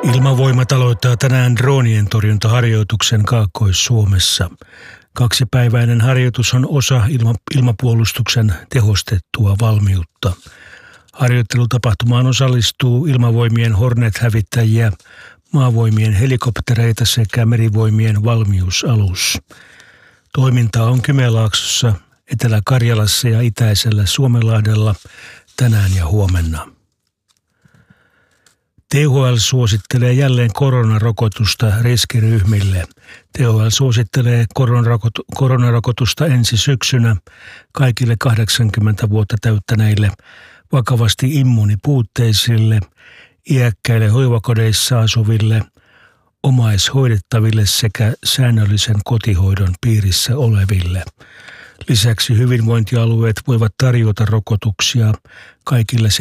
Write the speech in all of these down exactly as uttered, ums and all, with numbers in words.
Ilmavoimat aloittaa tänään droonien torjuntaharjoituksen Kaakkois-Suomessa. Kaksipäiväinen harjoitus on osa ilma, ilmapuolustuksen tehostettua valmiutta. Harjoittelutapahtumaan osallistuu ilmavoimien Hornet-hävittäjiä, maavoimien helikoptereita sekä merivoimien valmiusalus. Toimintaa on Kymenlaaksossa, Etelä-Karjalassa ja itäisellä Suomenlahdella tänään ja huomenna. T H L suosittelee jälleen koronarokotusta riskiryhmille. T H L suosittelee koronarokotusta ensi syksynä kaikille kahdeksankymmentä vuotta täyttäneille, vakavasti immuunipuutteisille, iäkkäille hoivakodeissa asuville, omaishoidettaville sekä säännöllisen kotihoidon piirissä oleville. Lisäksi hyvinvointialueet voivat tarjota rokotuksia kaikille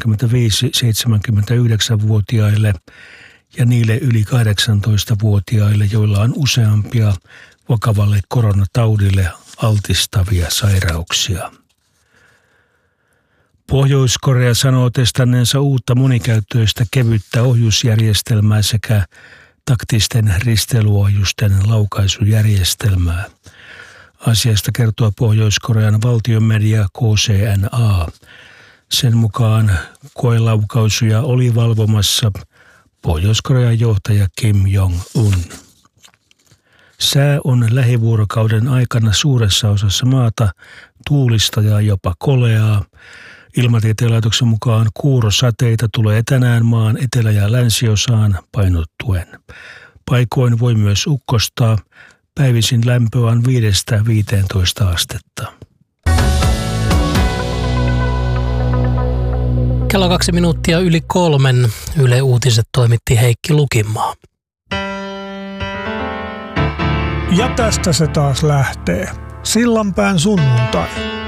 seitsemänkymmentäviisi-seitsemänkymmentäyhdeksän-vuotiaille ja niille yli kahdeksantoista-vuotiaille, joilla on useampia vakavalle koronataudille altistavia sairauksia. Pohjois-Korea sanoo testanneensa uutta monikäyttöistä kevyttä ohjusjärjestelmää sekä taktisten risteilyohjusten laukaisujärjestelmää. Asiasta kertoo Pohjois-Korean valtionmedia K C N A. Sen mukaan koelaukaisuja oli valvomassa Pohjois-Korean johtaja Kim Jong-un. Sää on lähivuorokauden aikana suuressa osassa maata tuulista ja jopa koleaa. Ilmatieteen laitoksen mukaan kuurosateita tulee tänään maan etelä- ja länsiosaan painottuen. Paikoin voi myös ukkostaa. Päivisin lämpöä on viidestä viiteentoista astetta. Kello kaksi minuuttia yli kolmen. Yle Uutiset toimitti Heikki Lukinmaa. Ja tästä se taas lähtee. Sillanpään sunnuntai.